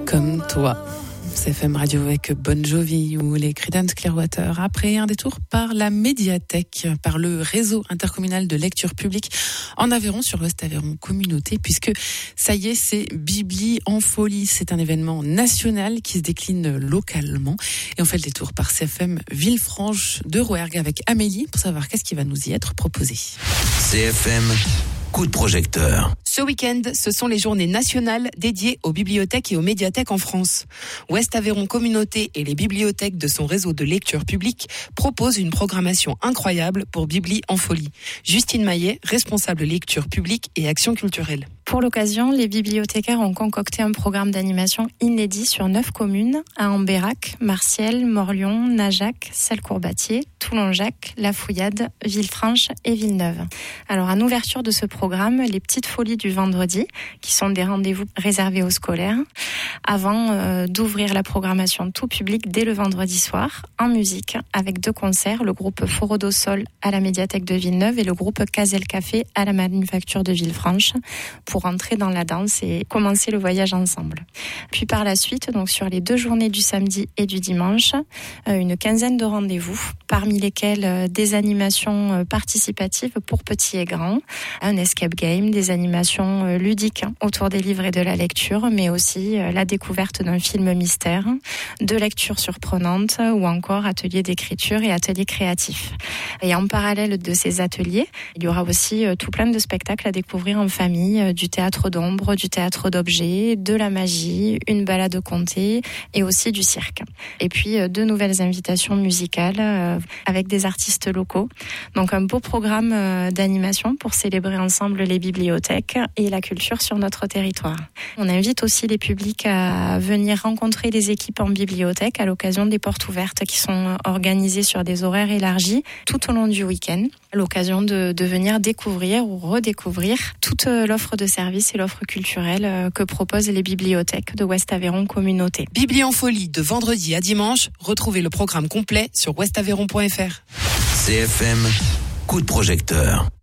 Comme toi. CFM Radio avec Bon Jovi ou les Creedence Clearwater. Après un détour par la médiathèque, par le réseau intercommunal de lecture publique en Aveyron, sur Ouest Aveyron Communauté, puisque ça y est, c'est Bibli en folie. C'est un événement national qui se décline localement. Et on fait le détour par CFM Villefranche de Rouergue avec Amélie pour savoir qu'est-ce qui va nous y être proposé. CFM, coup de projecteur. Ce week-end, ce sont les journées nationales dédiées aux bibliothèques et aux médiathèques en France. Ouest Aveyron Communauté et les bibliothèques de son réseau de lecture publique proposent une programmation incroyable pour Bibli en folie. Justine Maillet, responsable lecture publique et action culturelle. Pour l'occasion, les bibliothécaires ont concocté un programme d'animation inédit sur 9 communes, à Ambérac, Marciel, Morlion, Najac, Salcourt-Batier, Toulon-Jacques, La Fouillade, Villefranche et Villeneuve. Alors, en ouverture de ce programme, les petites folies du vendredi, qui sont des rendez-vous réservés aux scolaires, avant d'ouvrir la programmation tout public dès le vendredi soir, en musique, avec 2 concerts, le groupe Foro do Sol à la médiathèque de Villeneuve et le groupe Casel Café à la manufacture de Villefranche, pour entrer dans la danse et commencer le voyage ensemble. Puis par la suite, donc sur les 2 journées du samedi et du dimanche, une quinzaine de rendez-vous, parmi lesquels des animations participatives pour petits et grands, un escape game, des animations ludiques autour des livres et de la lecture, mais aussi la découverte d'un film mystère, de lecture surprenante ou encore ateliers d'écriture et ateliers créatifs. Et en parallèle de ces ateliers, il y aura aussi tout plein de spectacles à découvrir en famille, du théâtre d'ombre, du théâtre d'objets, de la magie, une balade conté et aussi du cirque. Et puis 2 nouvelles invitations musicales avec des artistes locaux. Donc un beau programme d'animation pour célébrer ensemble les bibliothèques et la culture sur notre territoire. On invite aussi les publics à venir rencontrer des équipes en bibliothèque à l'occasion des portes ouvertes qui sont organisées sur des horaires élargis tout au long du week-end. À l'occasion de venir découvrir ou redécouvrir toute l'offre de services et l'offre culturelle que proposent les bibliothèques de Ouest Aveyron Communauté. Bibli en folie de vendredi à dimanche. Retrouvez le programme complet sur ouestaveyron.fr. CFM, coup de projecteur.